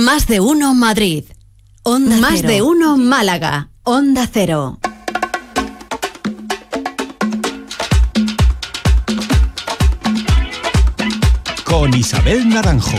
Más de uno Madrid. Onda Más Cero. de uno Málaga. Onda Cero. Con Isabel Naranjo.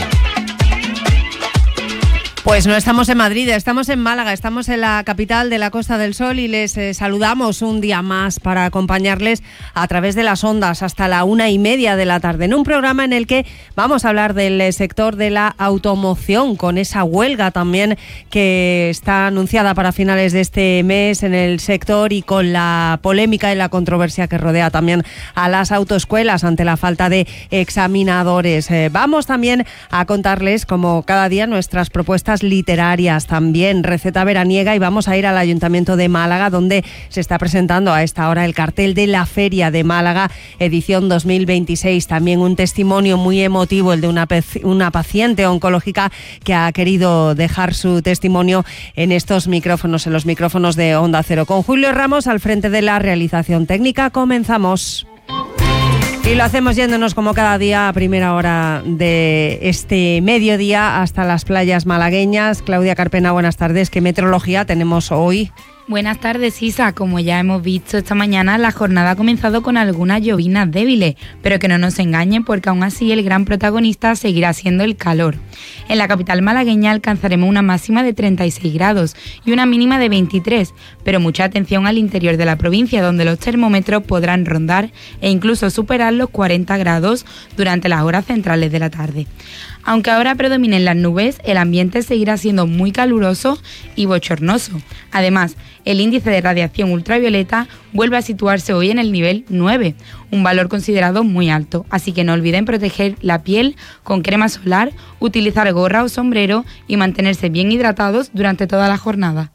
Pues no estamos en Madrid, estamos en Málaga, estamos en la capital de la Costa del Sol y les saludamos un día más para acompañarles a través de las ondas hasta la 1:30 de la tarde, en un programa en el que vamos a hablar del sector de la automoción, con esa huelga también que está anunciada para finales de este mes en el sector y con la polémica y la controversia que rodea también a las autoescuelas ante la falta de examinadores. Vamos también a contarles, como cada día, nuestras propuestas literarias, también receta veraniega, y vamos a ir al Ayuntamiento de Málaga, donde se está presentando a esta hora el cartel de la Feria de Málaga edición 2026. También un testimonio muy emotivo, el de una paciente oncológica que ha querido dejar su testimonio en estos micrófonos, en los micrófonos de Onda Cero. Con Julio Ramos al frente de la realización técnica, comenzamos. Y lo hacemos yéndonos como cada día a primera hora de este mediodía hasta las playas malagueñas. Claudia Carpena, buenas tardes. ¿Qué meteorología tenemos hoy? Buenas tardes, Isa. Como ya hemos visto esta mañana, la jornada ha comenzado con algunas llovinas débiles, pero que no nos engañen, porque aún así el gran protagonista seguirá siendo el calor. En la capital malagueña alcanzaremos una máxima de 36 grados y una mínima de 23, pero mucha atención al interior de la provincia, donde los termómetros podrán rondar e incluso superar los 40 grados durante las horas centrales de la tarde. Aunque ahora predominen las nubes, el ambiente seguirá siendo muy caluroso y bochornoso. Además, el índice de radiación ultravioleta vuelve a situarse hoy en el nivel 9, un valor considerado muy alto. Así que no olviden proteger la piel con crema solar, utilizar gorra o sombrero y mantenerse bien hidratados durante toda la jornada.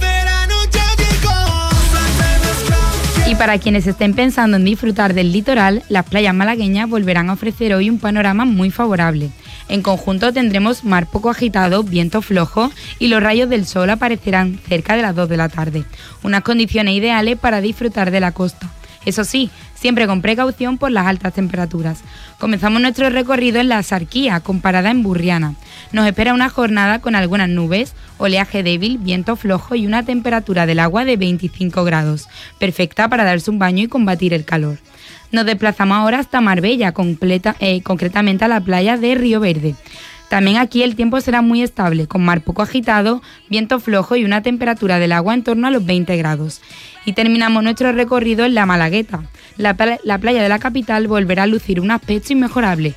Y para quienes estén pensando en disfrutar del litoral, las playas malagueñas volverán a ofrecer hoy un panorama muy favorable. En conjunto tendremos mar poco agitado, viento flojo y los rayos del sol aparecerán cerca de las 2 de la tarde. Unas condiciones ideales para disfrutar de la costa. Eso sí, siempre con precaución por las altas temperaturas. Comenzamos nuestro recorrido en la Axarquía, con parada en Burriana. Nos espera una jornada con algunas nubes, oleaje débil, viento flojo y una temperatura del agua de 25 grados, perfecta para darse un baño y combatir el calor. Nos desplazamos ahora hasta Marbella, concretamente a la playa de Río Verde. También aquí el tiempo será muy estable, con mar poco agitado, viento flojo y una temperatura del agua en torno a los 20 grados. Y terminamos nuestro recorrido en La Malagueta. La playa de la capital volverá a lucir un aspecto inmejorable,